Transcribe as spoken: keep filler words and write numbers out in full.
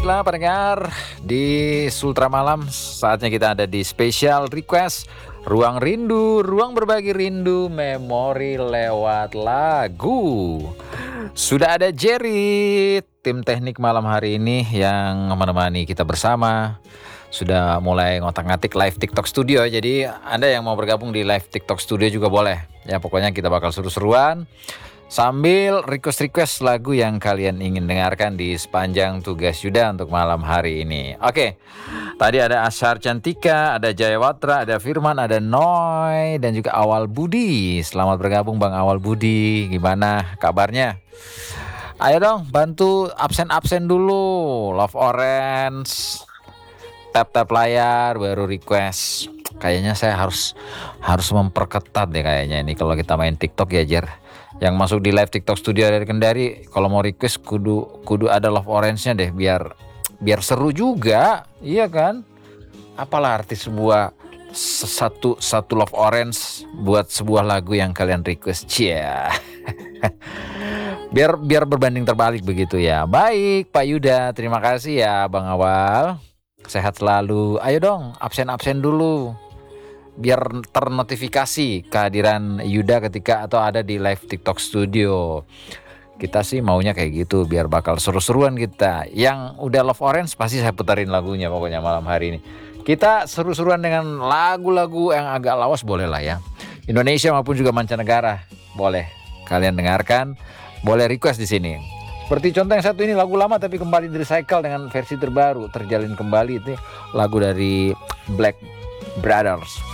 Baiklah pendengar, di Sultra Malam saatnya kita ada di Special Request Ruang Rindu, ruang berbagi rindu, memori lewat lagu. Sudah ada Jerry, tim teknik malam hari ini yang menemani kita bersama. Sudah mulai ngotak-ngatik live TikTok studio, jadi Anda yang mau bergabung di live TikTok studio juga boleh. Ya pokoknya kita bakal seru-seruan sambil request-request lagu yang kalian ingin dengarkan di sepanjang tugas Yuda untuk malam hari ini. Oke, tadi ada Ashar Cantika, ada Jayawatra, ada Firman, ada Noy, dan juga Awal Budi. Selamat bergabung Bang Awal Budi, gimana kabarnya? Ayo dong bantu absen-absen dulu. Love Orange, tap-tap layar, baru request. Kayaknya saya harus harus memperketat deh kayaknya ini kalau kita main TikTok ya Jer. Yang masuk di live TikTok studio dari Kendari, kalau mau request kudu kudu ada Love Orange-nya deh biar biar seru juga, iya kan? Apalah arti sebuah satu satu Love Orange buat sebuah lagu yang kalian request, cia. biar biar berbanding terbalik begitu ya. Baik Pak Yuda, terima kasih ya Bang Awal. Sehat selalu. Ayo dong absen-absen dulu biar ternotifikasi kehadiran Yuda ketika atau ada di live TikTok studio. Kita sih maunya kayak gitu biar bakal seru-seruan kita. Yang udah Love Orange pasti saya putarin lagunya pokoknya malam hari ini. Kita seru-seruan dengan lagu-lagu yang agak lawas boleh lah ya. Indonesia maupun juga mancanegara boleh kalian dengarkan, boleh request di sini. Seperti contoh yang satu ini lagu lama tapi kembali di recycle dengan versi terbaru, terjalin kembali. Itu lagu dari Black Brothers.